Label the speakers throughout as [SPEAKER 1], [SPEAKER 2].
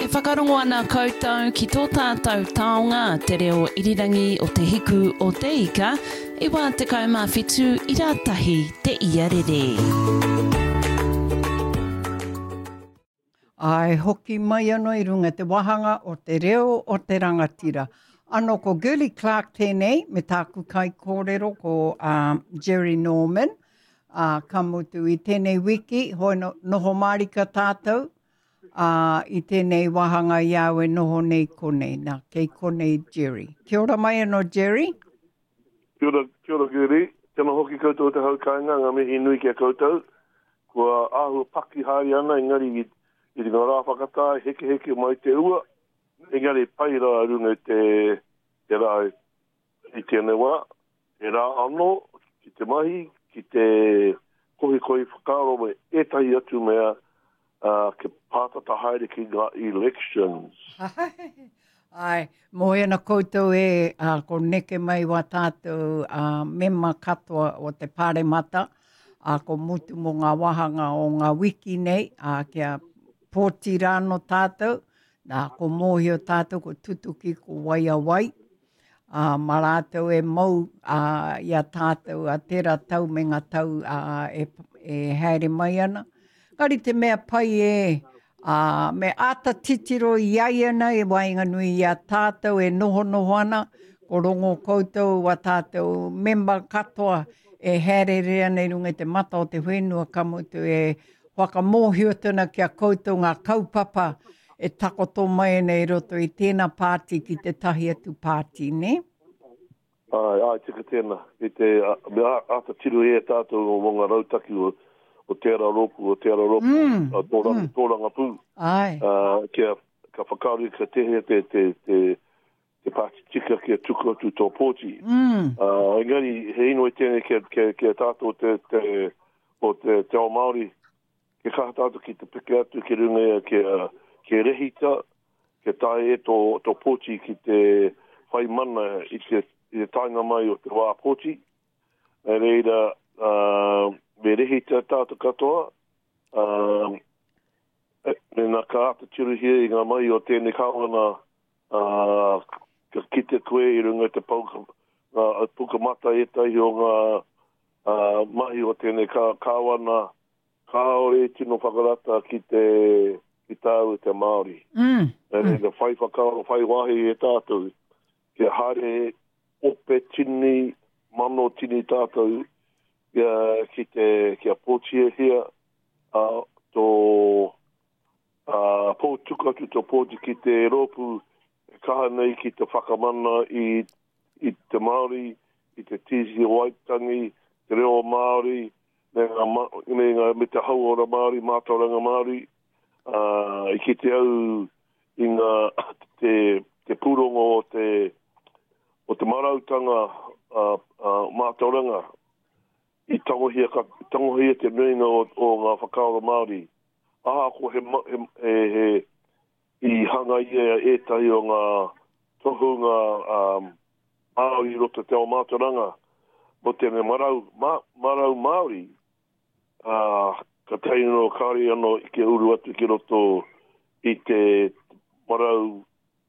[SPEAKER 1] E whakarongo ana koutou ki tō tātou taonga te reo irirangi o te hiku o te ika, i wā te kaumawhitu i rātahi te iarere.
[SPEAKER 2] Ai hoki mai anō i runga te wahanga o te reo o te rangatira. Ano ko Gurley Clark tēnei, me tāku kai kōrero ko Jerry Norman. Ka mutu i tēnei wiki, hoi noho marika tātou. I tēnei wahanga iau e noho nei konei, nā kei konei Jerry. Kia ora mai anō Jerry.
[SPEAKER 3] Kia ora Gurley. Tēnā hoki koutou te haukainga, ngā mihi nui kia koutou. Kua āhua paki hari ana, engari i ngā rā whakatāi, heke mai te ua. Engari pai rā runga te rā i tēnei wā. E rā anō, ki te mahi, ki te kohi whakaro me etahi atu mea ke pātata haere ki ngā elections.
[SPEAKER 2] Ai, moena koutou ko neke mai wa tātou mema katoa o te pāremata, ko mutu mo ngā wahanga o ngā wiki nei, kia pōti rāno tātou, ko mōhio tātou, ko tutuki, ko waia wai. Marātou e mau ia tātou a tera tau me ngā tau e haere mai ana. Kari te mea pai me ata titiro i ai ana e wainga nui ia tātou e noho ana, ko rongo koutou wa tātou memba katoa e haere ana i runga te mata o te whenua kamutu e whakamōhio tuna kia koutou ngā kaupapa e takoto mai nei roto i tēnā pāti ki te tahi atu pāti, ne?
[SPEAKER 3] Ai, tika tēnā. I te ata tiru e tātou o ngā rautaki o tērā roku, tōranga pū.
[SPEAKER 2] Ai.
[SPEAKER 3] Ka whakauri ka tehe te pāti tika kia tuku atu tō pōti. Engari, he ino e tēnei kia tātou o te ao Māori, ke kaha tātou ki te peke atu ki runga ke rehita, ke tae e tō pōti ki te whai mana i te tainga mai o te wā pōti. E reira, me rehita tātou katoa, me nā ka ata tiru hia i ngā mai o tēnei kawana ka kite koe i runga te puka mata e tahi o ngā mahi o tēnei kawana kaore tino whakarata ki tāu te Māori. E whai whakaoro, whai wahi e tātou. Kia hare ope tini, mano tini tātou, kia pōtia hia, tō pōtuka tu tō pōti ki te ropu, kaha nei ki te whakamana i te Māori, i te tisi o Waitangi, te reo Māori, me te hauora Māori, mātauranga Māori, i ki te au i ngā te pūrongo o te marautanga mātauranga, i tangohia te nuinga o ngā whakaora Māori. Ko i hanga ia etahi o ngā tohunga Māori roto te ao mātauranga, mo tēnei marau Māori, ka teino kāri anō i ke uru atu ki roto i te marau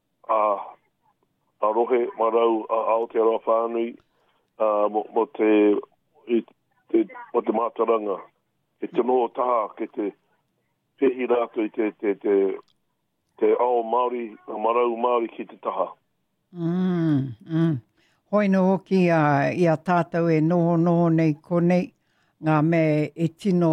[SPEAKER 3] a rohe, marau a Aotearoa whānui, mo te mātaranga. E te noho taha ke te pehi rātou i te ao Māori, marau Māori ki te taha.
[SPEAKER 2] Hoi no hoki ia tātou e noho nei konei, ngā me e tino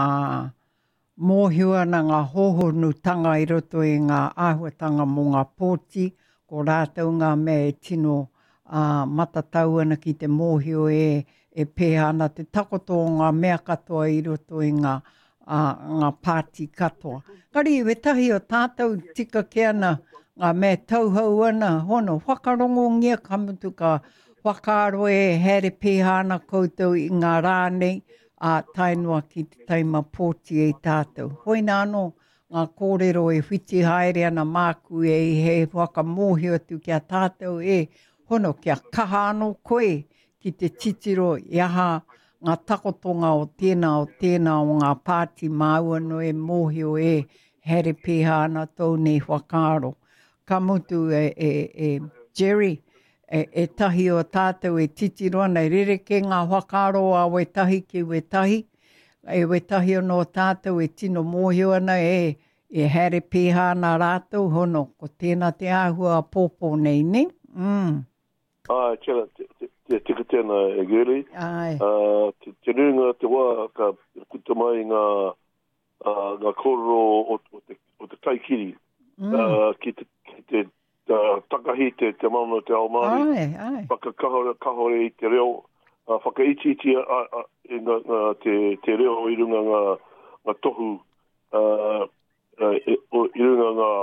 [SPEAKER 2] mōhio ana ngā hohonutanga i roto i ngā āhuatanga mō ngā pōti, ko rātou ngā me e tino matatau ana ki te mōhio e pēha ana te takoto o ngā mea katoa i roto i ngā pāti katoa. Kari iwe tahi o tātou tika ke ana ngā me tauhau ana, hono, whakarongo ngia kamutu ka whakaaro e here pēha ana koutou i ngā rānei, tainua ki te taima pōti e tātou. Hoi nā anō, ngā kōrero e whiti haere ana māku e he whakamōhio atu kia tātou hono kia kaha anō koe ki te titiro iaha ngā takotonga o tēnā o ngā pāti māua no e mōhio here piha ana tau nei whakaro. Ka mutu Jerry, tahi o tātou titiroa nei rereke ngā whakaro a we tahi ki we tahi. We tahi ono tātou tino mōhio ana here piha ana rātou hono. Ko tēnā te āhua pōpō nei ne.
[SPEAKER 3] Tēnā, tika tēnā e geri. Te runga te wā ka kuta mai ngā koro o te taikiri. Ki te takahi te mana te ao Māori. Whakakahore i te reo. Whakaiti te reo i runga ngā tohu. I runga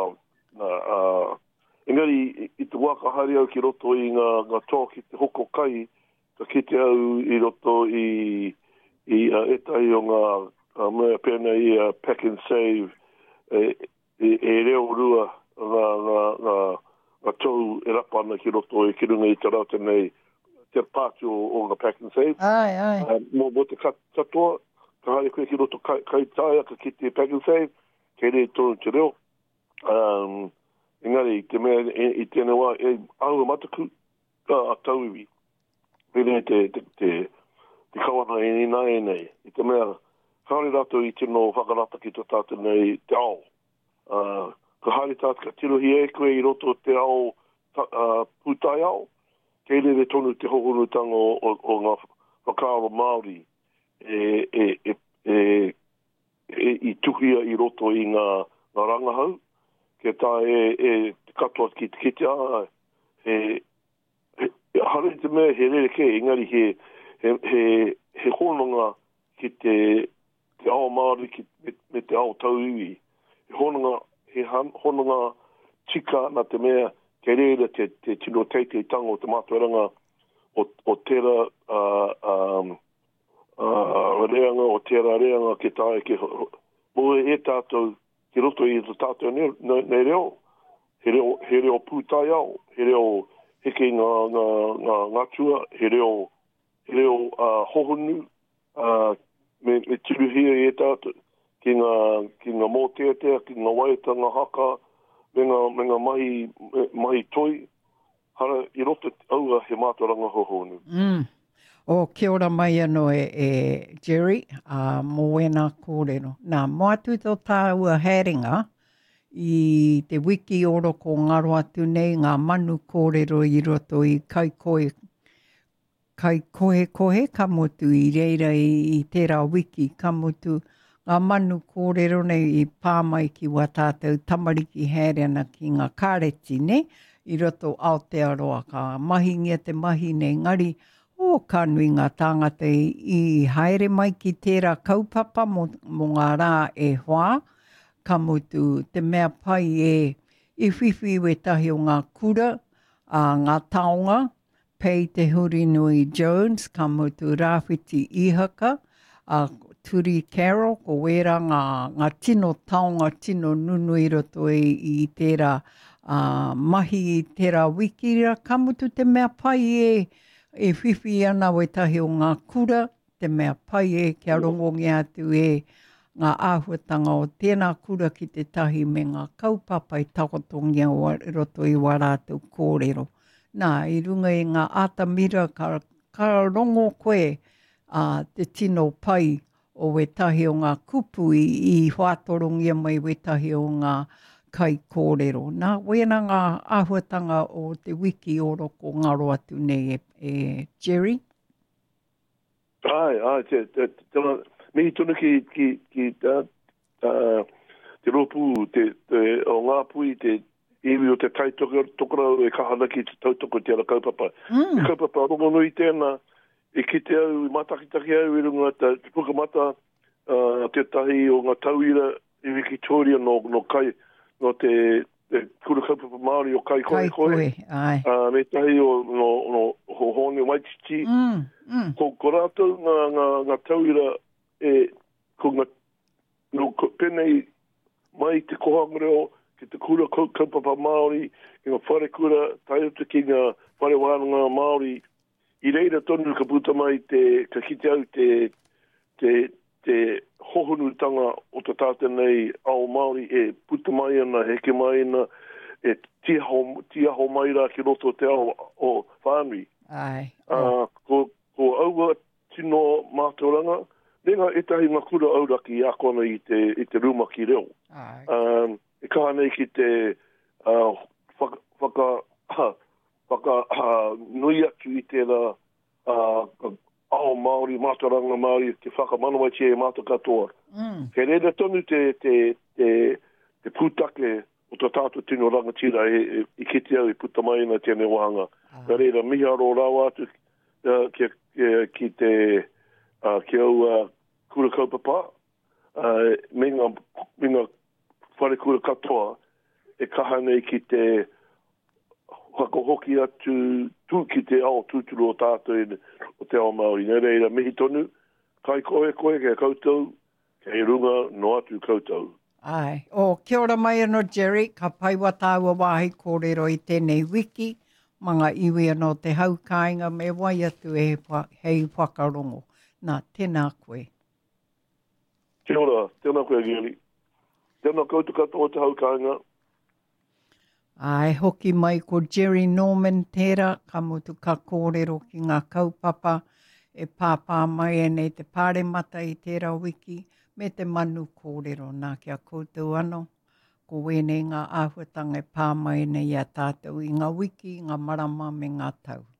[SPEAKER 3] engari, i te waka hari au ki roto i ngā tō ki te hoko kai, ka kite au i roto i etai o ngā mea pēna i pack and save e reo rua ngā tōu e rapa ana ki roto i ki runga i te rata nei te pāti o ngā pack and save. Mō te katoa, ka hari koe ki roto kai tāia ka kite pack and save, kei rei tōnu te reo. Engari, te mea i tēnei wā, aua mataku, a tauiwi. Pene te kawana e nai nei. I te mea, kāre rātou i tino whakarata ki tō tātou nei te ao. Ka haere tātou ka tirohi e koe i roto te ao pūtai ao. Kei re tonu te hohorutanga o ngā whakaaro Māori i tuhia i roto i ngā rangahau. Ke tā te katoa ki te kitea, hare te mea he rereke, engari he hononga ki te ao Māori me te ao tauiwi. He hononga tika na te mea ke reira te tino teitei tango o te mātuaranga o tera reanga, o tera reanga ke tā moe e tātou ki roto i te tātou nei reo. He reo pūtai au, he reo heke ngā tua, he reo hohonu, me tiruhia i e tātou, ki ngā mōteatea, ki ngā waita, ngā haka, me ngā mahi toi, hara i roto aua he mātoranga hohonu.
[SPEAKER 2] O kia ora mai anō Jerry, mō wena kōrero. Nā, mō atu tō tāua haringa i te wiki oro ko ngaro atu nei ngā manu kōrero i roto i kai kohe ka motu i reira i tērā wiki ka motu ngā manu kōrero nei i pāmai ki wā tātou tamariki haere ana ki ngā kāreti ne i roto Aotearoa ka mahingia te mahi nei ngari o ka nui ngā tāngata i haere mai ki tērā kaupapa mo ngā rā e hoa, ka mutu te mea pai i whiwhi we tahi o ngā kura, ngā taonga, pei te huri nui Jones, ka mutu Rāwhiti Ihaka, Turi Carol, ko wera ngā tino taonga, tino nunu i roto i tērā mahi i tērā wikira, ka mutu te mea pai e whiwhi ana we tahi o ngā kura, te mea pai kia rongongi atu ngā āhuatanga o tēnā kura ki te tahi me ngā kaupapa i takotongia o roto i warātou kōrero. Nā, i runga i ngā atamira ka rongo koe te tino pai o we tahi o ngā kupu i whātorongia mai we tahi o ngā kai kōrero. Nā, wena ngā āhuatanga o te wiki oro ko ngaro atu nei Jerry?
[SPEAKER 3] Mihi tonu ki te ropu o ngā pui te iwi o te tai tokora e kahana ki te tautoko te ara kaupapa. E kaupapa rongo nui tēnā e kite au, i matakitaki au i runga te pukamata te tahi o ngā tauira i Victoria no kai no te kura kaupapa Māori o kai koe. Me tahi no hohone Waititi. Ko rātou ngā tauira ko ngā penei mai te kohangoreo ki te kura kaupapa Māori, ki ngā whare kura, taiota ki ngā whare wānanga Māori. I reira tonu ka puta mai ka kite au te te hohonutanga o te tātou nei ao Māori e puta mai ana, heke mai ana, e tia ho mai rā ki roto te ao o whānui.
[SPEAKER 2] Ai.
[SPEAKER 3] Ko aua tino mātauranga, renga e tahi ngā kura auraki a kona i te ruma ki reo. E kaha nei ki te whaka nui atu i tēnā ao Māori, mātauranga Māori, te whakamanawa te e māta katoa. Kei reira tonu te pūtake o te tātou tino rangatira i kiti au i puta mai na tēnei wahanga. Kei reira miha ro rau atu ki te ki au kura kaupapa. Me ngā whare kura katoa e kaha nei ki te whakahoki atu tū ki te ao tūturu o tātou o te ao Māori. Nei reira mihi tonu, kai koe kei koutou, kei runga no atu koutou.
[SPEAKER 2] Ai. Kia ora mai anō Jerry, ka paiwa tāua wāhi kōrero i tēnei wiki, manga iwi anō te haukainga me wai atu hei whakarongo. Nā, tēnā koe.
[SPEAKER 3] Kia ora, tēnā koe Geri. Tēnā koutou katoa te haukainga.
[SPEAKER 2] Ai, hoki mai ko Jerry Norman tērā, ka mutu ka kōrero ki ngā kaupapa, e pāpā mai e nei te pāre mata i tērā wiki, me te manu kōrero nā kia koutou anō. Ko wēnei ngā āhuatanga e pā mai nei a tātou i ngā wiki, ngā marama me ngā tau.